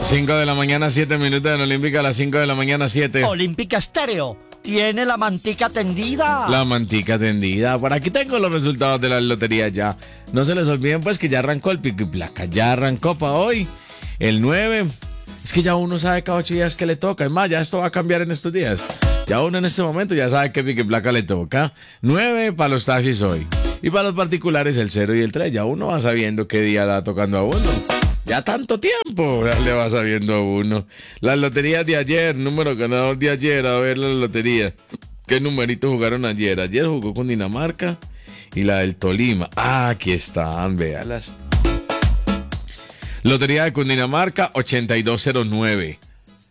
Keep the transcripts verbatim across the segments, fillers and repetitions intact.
cinco de la mañana, siete minutos en Olímpica, a las cinco de la mañana, siete. Olímpica Estéreo tiene la mantica tendida. La mantica tendida. Por aquí tengo los resultados de la lotería ya. No se les olviden pues que ya arrancó el pico y placa. Ya arrancó para hoy. El nueve. Es que ya uno sabe cada ocho días que le toca. Es más, ya esto va a cambiar en estos días. Ya uno en este momento ya sabe qué pico y placa le toca. nueve para los taxis hoy. Y para los particulares el cero y el tres. Ya uno va sabiendo qué día la tocando a uno. Ya tanto tiempo ya le va sabiendo a uno. Las loterías de ayer, número ganador de ayer, a ver la lotería. ¿Qué numerito jugaron ayer? Ayer jugó con Dinamarca y la del Tolima. Ah, aquí están, véalas. Lotería de Cundinamarca, ochenta y dos cero nueve.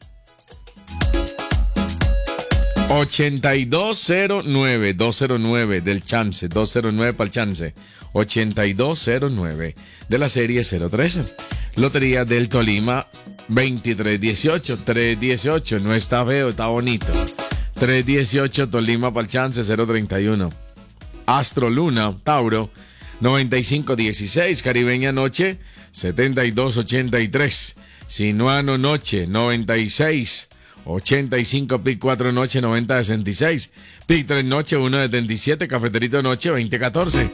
ochenta y dos cero nueve, doscientos nueve del chance, doscientos nueve para el chance. ochenta y dos cero nueve de la serie cero trece. Lotería del Tolima, veintitrés dieciocho, tres dieciocho, no está feo, está bonito. tres dieciocho Tolima para el chance, cero treinta y uno. Astro Luna, Tauro, noventa y cinco dieciséis. Caribeña Noche, setenta y dos ochenta y tres. Sinuano Noche, noventa y seis ochenta y cinco. Pic cuatro Noche, noventa sesenta y seis. Pic tres Noche, uno setenta y siete. Cafeterito Noche, veinte catorce.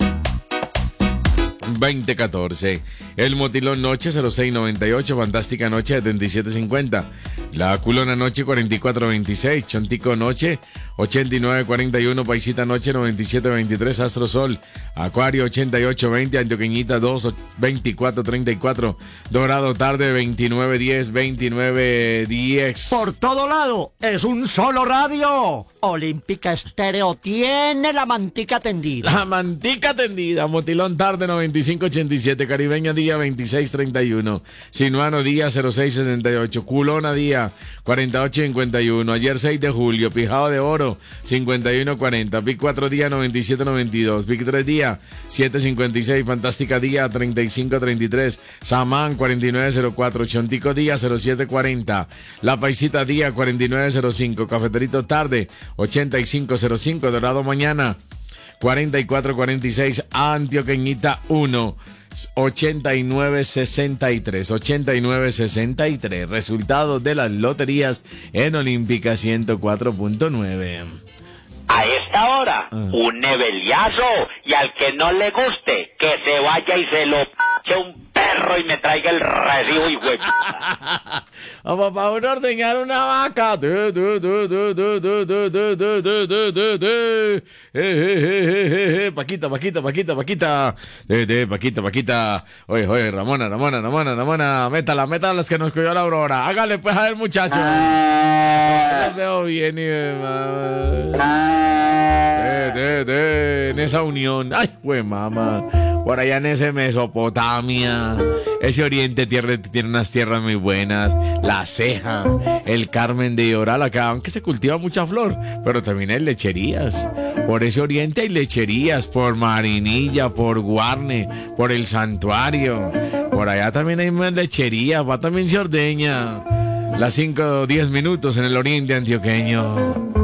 veinte catorce. El Motilón Noche, cero seis noventa y ocho. Fantástica Noche, setenta y siete cincuenta. La Culona Noche, cuarenta y cuatro veintiséis. Chontico Noche, ochenta y nueve cuarenta y uno. Paisita Noche, noventa y siete veintitrés. Astro Sol, Acuario, ochenta y ocho veinte. Antioqueñita dos, veinticuatro treinta y cuatro. Dorado Tarde, veintinueve diez, veintinueve diez. Por todo lado, es un solo radio. Olímpica Estéreo tiene la mantica tendida. La mantica tendida. Motilón Tarde, noventa y cinco ochenta y siete. Caribeña Día, veintiséis treinta y uno. Sinuano Día, cero seis sesenta y ocho. Culona Día, cuarenta y ocho cincuenta y uno. Ayer seis de julio. Pijado de Oro, cincuenta y uno cuarenta. Pic cuatro Día, noventa y siete noventa y dos. Pic tres Día, siete cincuenta y seis. Fantástica Día, treinta y cinco treinta y tres. Samán, cuarenta y nueve cero cuatro. Chontico Día, cero siete cuarenta. La Paisita Día, cuarenta y nueve cero cinco. Cafeterito Tarde, ochenta y cinco cero cinco. Dorado Mañana, cuarenta y cuatro cuarenta y seis. Antioqueñita uno, ochenta y nueve sesenta y tres. ochenta y nueve sesenta y tres. Resultados de las loterías en Olímpica ciento cuatro punto nueve. A esta hora, Ah. un nebeliazo, y al que no le guste, que se vaya y se lo p***e un perro y me traiga el recibo, hijo de p***. Vamos para uno ordeñar una vaca. Du, du, du, du, du, du, du, du, du, du, du, du, du. Eh, eh, eh, eh, Paquita, Paquita, Paquita, Paquita. Eh, eh, Paquita, Paquita. Oye, oye, Ramona, Ramona, Ramona, Ramona. Métala, métala las que nos cogió la Aurora. Hágale pues a ver, muchacho. Las veo bien y de, de, de, en esa unión. Ay, güey, mamá. Por allá en ese Mesopotamia, ese Oriente tierra, tiene unas tierras muy buenas. La Ceja, el Carmen de Ioral, acá, aunque se cultiva mucha flor, pero también hay lecherías. Por ese Oriente hay lecherías, por Marinilla, por Guarne, por el Santuario. Por allá también hay más lecherías, va también se ordeña. Las cinco o diez minutos en el Oriente antioqueño.